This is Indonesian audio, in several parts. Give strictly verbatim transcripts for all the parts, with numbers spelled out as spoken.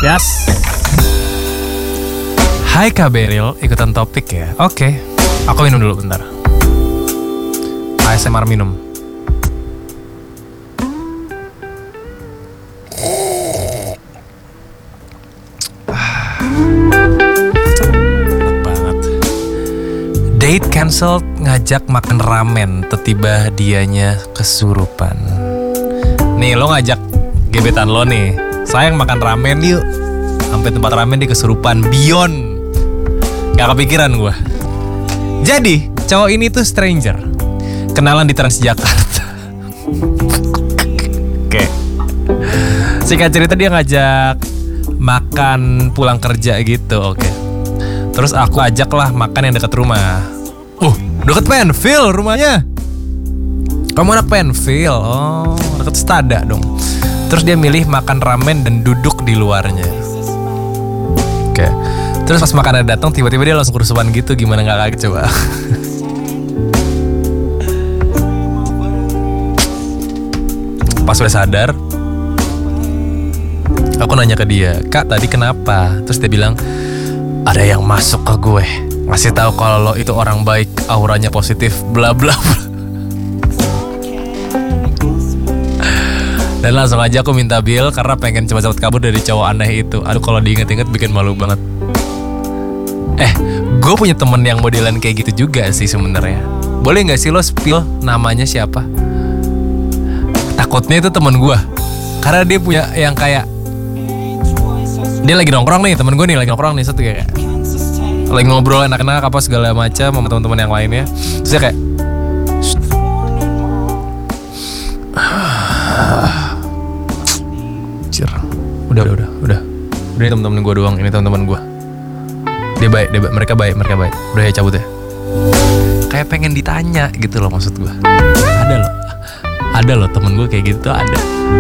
Yes. Hai Kak Beril, ikutan topik ya. Oke, aku minum dulu bentar. A S M R minum. Enak banget. Date cancelled, ngajak makan ramen, tiba dianya kesurupan. Nih lo ngajak gebetan lo nih, sayang makan ramen yuk. Sampai tempat ramen di kesurupan, beyond. Gak kepikiran gue. Jadi cowok ini tuh stranger, kenalan di Transjakarta. Oke. Singkat cerita dia ngajak makan pulang kerja gitu. Oke. Terus aku ajak lah makan yang dekat rumah. Uh, deket Penfield rumahnya. Kamu anak Penfield? Oh, deket Stada dong. Terus dia milih makan ramen dan duduk di luarnya. Oke. Terus pas makannya datang tiba-tiba dia langsung kerusuhan gitu. Gimana gak kaget coba? Pas udah sadar, aku nanya ke dia, Kak tadi kenapa? Terus dia bilang, ada yang masuk ke gue, ngasih tahu kalau lo itu orang baik, auranya positif, bla bla bla. Dan langsung aja aku minta bill karena pengen cepat-cepat kabur dari cowok aneh itu. Aduh kalau diinget-inget bikin malu banget. Eh, gue punya temen yang modelan kayak gitu juga sih sebenarnya. Boleh nggak sih lo spill namanya siapa? Takutnya itu temen gue, karena dia punya yang kayak, dia lagi nongkrong nih, temen gue nih lagi nongkrong nih, satu kayak lagi ngobrol enak-enak apa segala macam sama teman-teman yang lainnya. Terus dia kayak Cir, udah udah udah udah udah ini teman-teman gue doang, ini teman-teman gue. Dia baik, dia baik, mereka baik, mereka baik. Udah ya cabut ya. Kayak pengen ditanya gitu loh maksud gue. Ada loh, ada loh temen gue kayak gitu ada.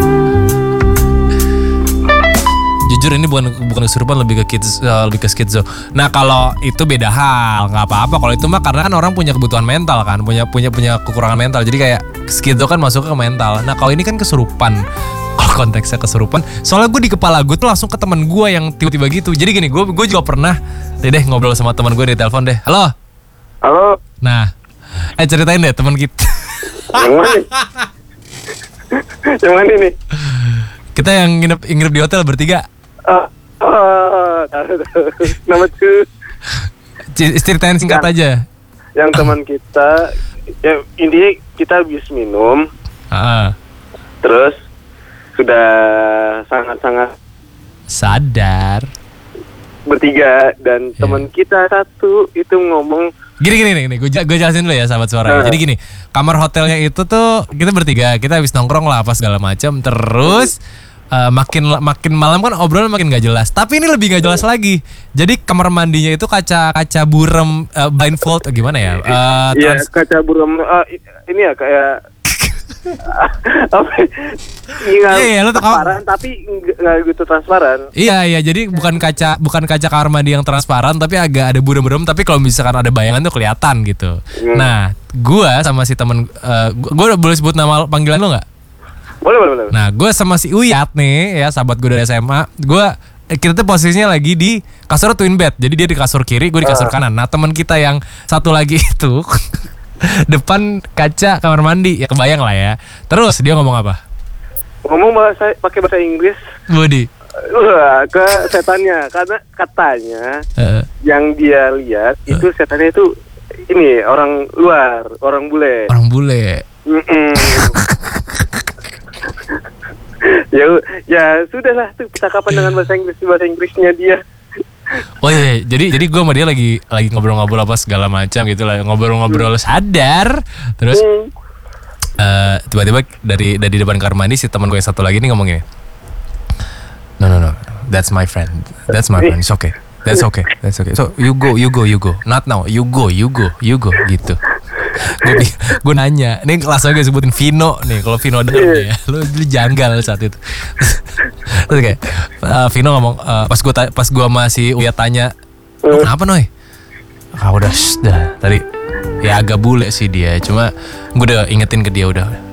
Jujur ini bukan bukan kesurupan, lebih ke kids, uh, lebih ke skizo. Nah kalau itu beda hal, nggak apa-apa. Kalau itu mah karena kan orang punya kebutuhan mental kan, punya punya punya kekurangan mental. Jadi kayak skizo kan masuk ke mental. Nah kalau ini kan kesurupan. Kalau konteksnya kesurupan, soalnya gue di kepala gue tuh langsung ke teman gue yang tiba-tiba gitu. Jadi gini, gue gue juga pernah deh, deh ngobrol sama teman gue di telepon deh. Halo. Halo. Nah, eh ceritain deh teman kita. Yang mana? Yang mana nih? Kita yang nginep nginep di hotel bertiga. Ah, uh, tahu tahu. Nama tuh. Ceritain singkat yang, aja. Yang teman kita, ya intinya kita habis minum. Ah. Terus sudah sangat-sangat sadar bertiga dan yeah. Teman kita satu itu ngomong gini gini nih, gue gue jelasin dulu ya sahabat suara. Uh. Jadi gini, kamar hotelnya itu tuh kita bertiga, kita habis nongkrong lah apa segala macam. Terus uh, makin makin malam kan obrolan makin gak jelas. Tapi ini lebih gak jelas lagi. Jadi kamar mandinya itu kaca kaca burem uh, blindfold uh, gimana ya? Uh, iya trans- kaca burem. Uh, ini ya kayak apa? Iya, iya, lo transparan tapi nggak gitu transparan. Iya iya, jadi bukan kaca bukan kaca kamar mandi yang transparan, tapi agak ada burem-burem. Tapi kalau misalkan ada bayangan tuh kelihatan gitu. Hmm. Nah, gua sama si temen, uh, gua boleh sebut nama panggilan lo nggak? Boleh boleh boleh. Nah, gua sama si Uyat nih, ya sahabat gua dari S M A. Gua kita tuh posisinya lagi di kasur twin bed. Jadi dia di kasur kiri, gua di kasur uh. kanan. Nah, teman kita yang satu lagi itu depan kaca kamar mandi, ya kebayang lah ya. Terus dia ngomong apa? Ngomong bahasa pakai bahasa Inggris. Budi. Wah, ke setannya karena katanya uh. yang dia lihat uh. itu setannya itu ini orang luar, orang bule. Orang bule. ya ya sudahlah tuh percakapan dengan bahasa Inggris bahasa Inggrisnya dia. Oh iya, jadi jadi gue sama dia lagi lagi ngobrol-ngobrol apa segala macam gitu lah, ngobrol-ngobrol sadar, terus hmm. uh, tiba-tiba dari dari depan kamar mandi si teman gue yang satu lagi nih ngomong gini, no no no, that's my friend, that's my friend, it's okay, that's okay, that's okay, so you go you go you go, not now, you go you go you go gitu. Gue gue nanya, nih langsung gue sebutin Vino nih, kalau Vino denger nih ya, lu, lu janggal saat itu. Terus kayak uh, Vino ngomong, uh, pas gue ta- pas gue masih Uya tanya, lu kenapa Noy? Ah udah, shh, dah tadi ya agak bule sih dia, cuma gue udah ingetin ke dia udah.